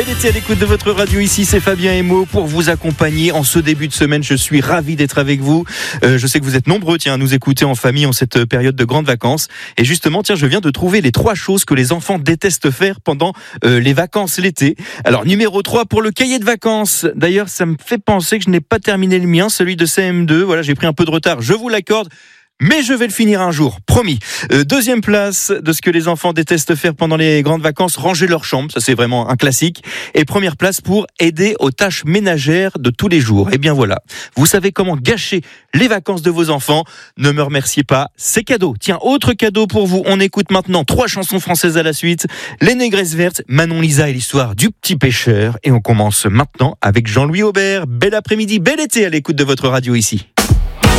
Bel été à l'écoute de votre radio, ici c'est Fabien Emo pour vous accompagner en ce début de semaine. Je suis ravi d'être avec vous. Je sais que vous êtes nombreux à nous écouter en famille en cette période de grandes vacances. Et justement, je viens de trouver les 3 choses que les enfants détestent faire pendant les vacances l'été. Alors numéro 3 pour le cahier de vacances. D'ailleurs, ça me fait penser que je n'ai pas terminé le mien, celui de CM2. Voilà, j'ai pris un peu de retard, je vous l'accorde. Mais je vais le finir un jour, promis. Deuxième place de ce que les enfants détestent faire pendant les grandes vacances, ranger leur chambre, ça c'est vraiment un classique. Et première place pour aider aux tâches ménagères de tous les jours. Et bien voilà, vous savez comment gâcher les vacances de vos enfants. Ne me remerciez pas, c'est cadeau. Tiens, autre cadeau pour vous, on écoute maintenant 3 chansons françaises à la suite. Les Négresses Vertes, Manon Lisa et l'histoire du petit pêcheur. Et on commence maintenant avec Jean-Louis Aubert. Bel après-midi, bel été à l'écoute de votre radio ici.